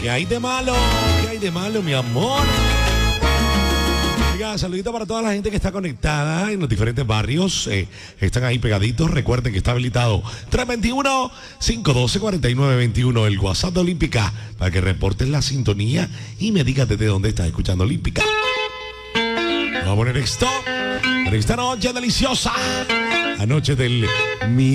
¿Qué hay de malo? ¿Qué hay de malo, mi amor? Oiga, saludito para toda la gente que está conectada en los diferentes barrios. Están ahí pegaditos. Recuerden que está habilitado 321-512-4921, el WhatsApp de Olímpica, para que reportes la sintonía y me digas desde dónde estás escuchando Olímpica. Vamos a poner stop en esta noche deliciosa. Anoche del